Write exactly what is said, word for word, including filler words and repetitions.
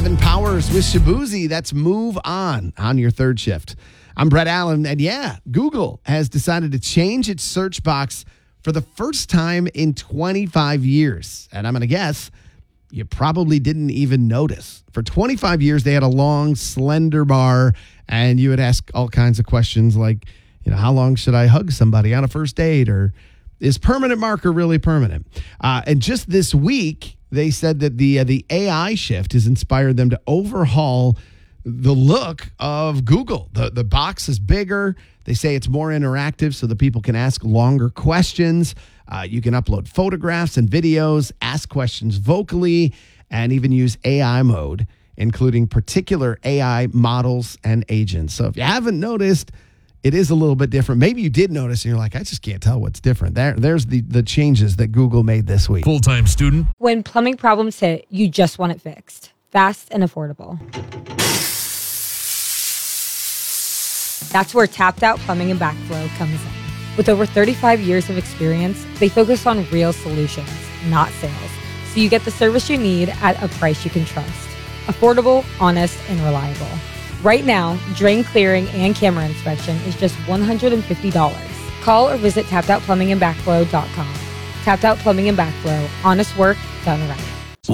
Kevin Powers with Shabuzi. That's Move On on your third shift. I'm Brett Allen, and yeah, Google has decided to change its search box for the first time in twenty-five years. And I'm going to guess you probably didn't even notice. For twenty-five years, they had a long, slender bar, and you would ask all kinds of questions like, you know, how long should I hug somebody on a first date? Or is permanent marker really permanent? Uh, and just this week, they said that the uh, the A I shift has inspired them to overhaul the look of Google. The, the box is bigger. They say it's more interactive so that people can ask longer questions. Uh, you can upload photographs and videos, ask questions vocally, and even use A I mode, including particular A I models and agents. So if you haven't noticed, it is a little bit different. Maybe you did notice and you're like, I just can't tell what's different. There, there's the, the changes that Google made this week. Full-time student. When plumbing problems hit, you just want it fixed. Fast and affordable. That's where Tapped Out Plumbing and Backflow comes in. With over thirty-five years of experience, they focus on real solutions, not sales. So you get the service you need at a price you can trust. Affordable, honest, and reliable. Right now, drain clearing and camera inspection is just one hundred fifty dollars. Call or visit tapped out plumbing and backflow dot com. Tapped Out Plumbing and Backflow. Honest work done right.